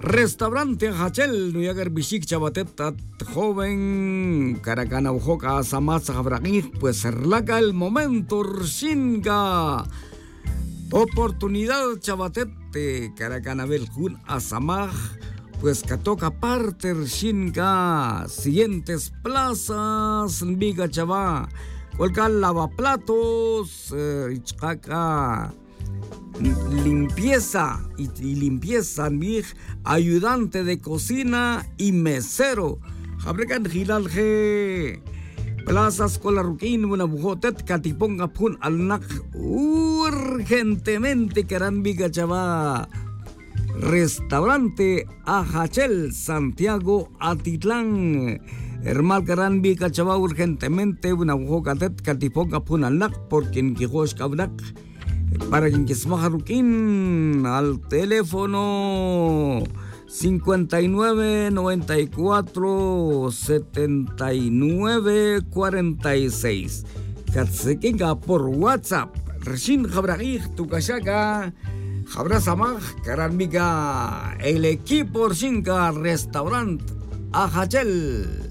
Restaurante Hachel, Nuyagar Bishik Chabatet, joven, Caracana Ujoca, Samasa Jabragui, pues serlaca el momento, Rshinga. Oportunidad Chabatete, Caracana Belkun, Asamaj, pues que toca parte Rshinga. Siguientes plazas, Viga Chaba, Colcal Lavaplatos, Ichcaca. Limpieza y limpieza, mi ayudante de cocina y mesero. Habrekan Gilalge plazas con la ruquín, una bujotet, catiponga pun al nak urgentemente Carambiga Chava. Restaurante Ajachel, Santiago Atitlán. Hermal Carambiga Chava urgentemente una bujotet, catiponga pun al nak porque en Quijosh Cabrak. Para quien quismaja ruquín al teléfono 59 94 79 46. Katsekinga por WhatsApp. Reshin Jabragui, tu cachaca. Jabrazamaj, Caranmiga. El equipo Shinka Restaurant Ajachel.